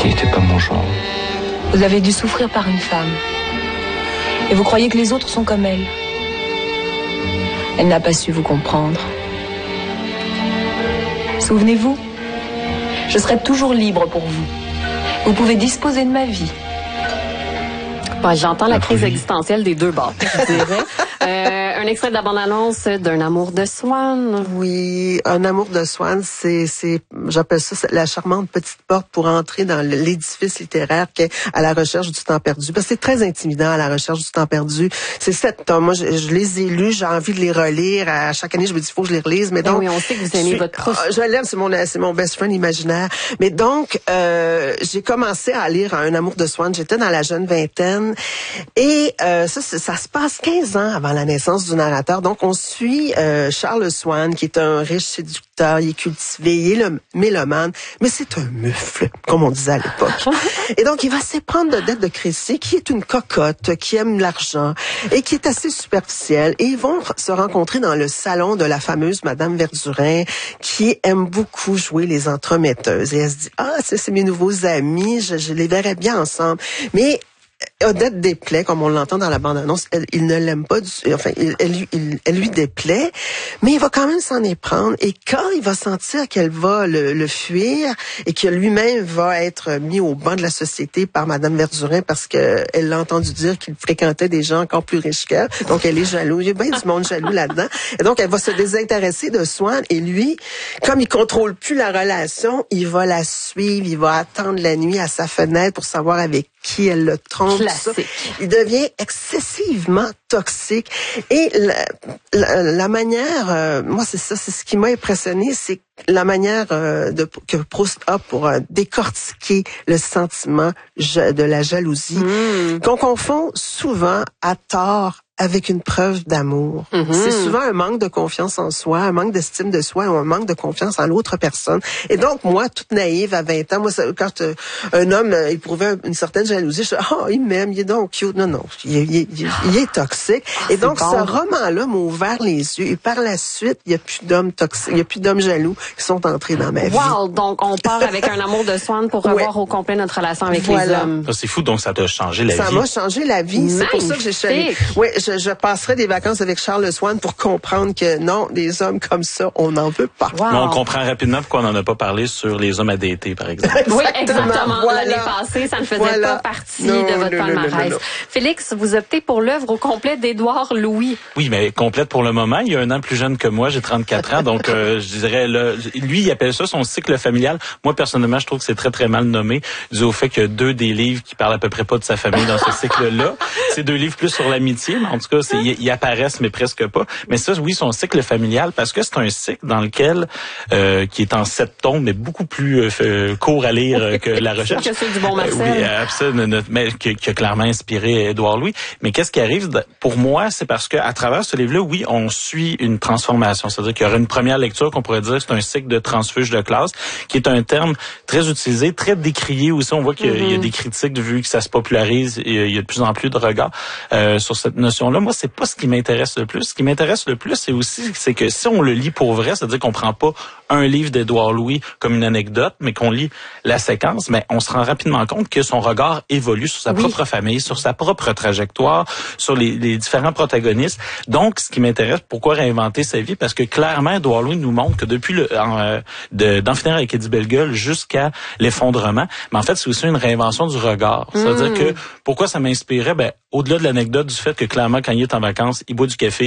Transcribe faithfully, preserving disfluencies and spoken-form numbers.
qui n'était pas mon genre. Vous avez dû souffrir par une femme. Et vous croyez que les autres sont comme elle. Elle n'a pas su vous comprendre. Souvenez-vous, je serai toujours libre pour vous. Vous pouvez disposer de ma vie. Bon, j'entends la crise existentielle des deux bords, je dirais. Euh, un extrait de la bande-annonce d'Un amour de Swann. Oui, Un amour de Swann, c'est, c'est, j'appelle ça la charmante petite porte pour entrer dans l'édifice littéraire qui est À la recherche du temps perdu. Parce que c'est très intimidant, À la recherche du temps perdu. C'est sept tomes. Moi, je, je les ai lus, j'ai envie de les relire. À chaque année, je me dis, il faut que je les relise. Mais donc, oui, on sait que vous aimez je, votre prof. Je l'aime, c'est mon, c'est mon best friend imaginaire. Mais donc, euh, j'ai commencé à lire Un amour de Swann. J'étais dans la jeune vingtaine. Et euh, ça, ça se passe quinze ans avant la naissance du narrateur. Donc, on suit euh, Charles Swann, qui est un riche séducteur, il est cultivé, il est le mélomane, mais c'est un mufle, comme on disait à l'époque. Et donc, il va s'éprendre de Dette de Crécy, qui est une cocotte, qui aime l'argent et qui est assez superficielle. Et ils vont se rencontrer dans le salon de la fameuse Madame Verdurin, qui aime beaucoup jouer les entremetteuses. Et elle se dit, ah, ça, c'est mes nouveaux amis, je, je les verrais bien ensemble. Mais Odette déplaît, comme on l'entend dans la bande-annonce, elle, il ne l'aime pas du enfin, il, elle, lui, il, elle lui déplaît, mais il va quand même s'en éprendre. Et quand il va sentir qu'elle va le, le fuir et que lui-même va être mis au banc de la société par Madame Verdurin parce que elle l'a entendu dire qu'il fréquentait des gens encore plus riches qu'elle, donc elle est jalouse. Il y a bien du monde jaloux là-dedans. Et donc, elle va se désintéresser de Swann. Et lui, comme il contrôle plus la relation, il va la suivre, il va attendre la nuit à sa fenêtre pour savoir avec qui elle le trompe. Classique. Il devient excessivement toxique. Et la, la, la manière, euh, moi c'est ça, c'est ce qui m'a impressionné, c'est la manière euh, de, que Proust a pour euh, décortiquer le sentiment de la jalousie, mmh. qu'on confond souvent à tort avec une preuve d'amour. Mm-hmm. C'est souvent un manque de confiance en soi, un manque d'estime de soi ou un manque de confiance en l'autre personne. Et donc, moi, toute naïve à vingt ans, moi, ça, quand euh, un homme euh, éprouvait une certaine jalousie, je dis, ah, oh, il m'aime, il est donc cute. Non, non, il, il, il, il est toxique. Oh, et donc, bon. Ce roman-là m'a ouvert les yeux. Et par la suite, il n'y a plus d'hommes toxiques, il n'y a plus d'hommes jaloux qui sont entrés dans ma vie. Wow! Donc, on part avec Un amour de Swann pour revoir ouais. au complet notre relation avec voilà. les hommes. Ça, c'est fou, donc ça t'a changé la ça vie. Ça m'a changé la vie. Magnifique. C'est pour ça que j'ai choisi. Oui, je, je passerai des vacances avec Charles Swann pour comprendre que non, des hommes comme ça, on n'en veut pas. Wow. Mais on comprend rapidement pourquoi on n'en a pas parlé sur les hommes à dater, par exemple. Oui, exactement. Voilà. L'année passée, ça ne faisait voilà. pas partie non, de votre palmarès. Félix, vous optez pour l'œuvre au complet d'Édouard Louis. Oui, mais complète pour le moment. Il est un an plus jeune que moi, j'ai trente-quatre ans, donc euh, je dirais, le, lui, il appelle ça son cycle familial. Moi, personnellement, je trouve que c'est très, très mal nommé, dû au fait qu'il y a deux des livres qui parlent à peu près pas de sa famille dans ce cycle-là. C'est deux livres plus sur l'amitié, mais en tout cas, c'est, il apparaissent, mais presque pas. Mais ça, oui, son cycle familial, parce que c'est un cycle dans lequel, euh, qui est en sept tomes, mais beaucoup plus euh, court à lire que La Recherche. Que c'est du bon Marcel. Euh, oui, absolument, mais qui, qui a clairement inspiré Édouard Louis. Mais qu'est-ce qui arrive pour moi, c'est parce que à travers ce livre-là, oui, on suit une transformation. C'est-à-dire qu'il y aura une première lecture qu'on pourrait dire que c'est un cycle de transfuge de classe, qui est un terme très utilisé, très décrié aussi. On voit qu'il y a, mm-hmm. il y a des critiques vu que ça se popularise et il y a de plus en plus de regards euh, sur cette notion-là. Moi, c'est pas ce qui m'intéresse le plus. Ce qui m'intéresse le plus, c'est aussi c'est que si on le lit pour vrai, c'est-à-dire qu'on prend pas un livre d'Édouard Louis comme une anecdote, mais qu'on lit la séquence, mais on se rend rapidement compte que son regard évolue sur sa oui. propre famille, sur sa propre trajectoire, sur les, les différents protagonistes. Donc, ce qui m'intéresse, pourquoi réinventer sa vie? Parce que clairement, Édouard Louis nous montre que depuis le euh, de, d'en finir avec Eddie Bellegueule jusqu'à l'effondrement, mais en fait, c'est aussi une réinvention du regard. C'est-à-dire mmh. que pourquoi ça m'inspirait? Ben, au-delà de l'anecdote du fait que clairement, quand il est en vacances, il boit du café,